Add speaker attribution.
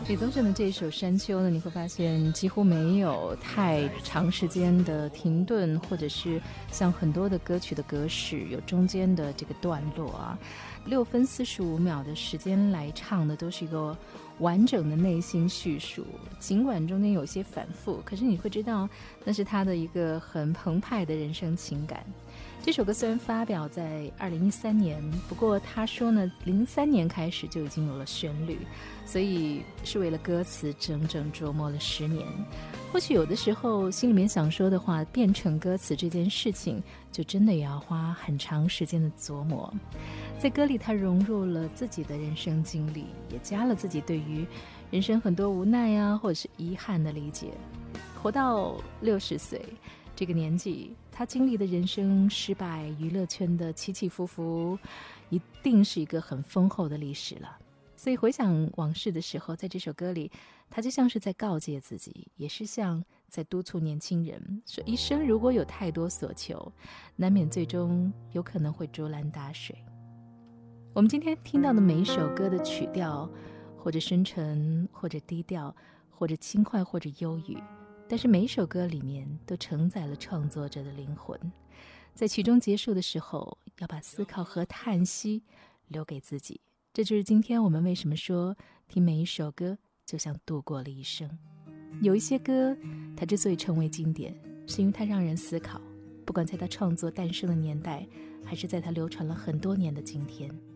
Speaker 1: 李宗盛的这首《山丘》呢，你会发现几乎没有太长时间的停顿，或者是像很多的歌曲的格式有中间的这个段落啊，6分45秒的时间来唱的都是一个完整的内心叙述，尽管中间有些反复，可是你会知道那是他的一个很澎湃的人生情感。这首歌虽然发表在2013年，不过他说呢，03年开始就已经有了旋律，所以是为了歌词整整琢磨了10年。或许有的时候心里面想说的话变成歌词这件事情，就真的也要花很长时间的琢磨。在歌里他融入了自己的人生经历，也加了自己对于人生很多无奈啊或者是遗憾的理解。活到60岁这个年纪，他经历的人生失败，娱乐圈的起起伏伏，一定是一个很丰厚的历史了。所以回想往事的时候，在这首歌里，他就像是在告诫自己，也是像在督促年轻人，说一生如果有太多所求，难免最终有可能会竹篮打水。我们今天听到的每一首歌的曲调，或者深沉，或者低调，或者轻快，或者忧郁，但是每一首歌里面都承载了创作者的灵魂。在曲中结束的时候，要把思考和叹息留给自己。这就是今天我们为什么说听每一首歌就像度过了一生。有一些歌它之所以成为经典，是因为它让人思考，不管在它创作诞生的年代，还是在它流传了很多年的今天。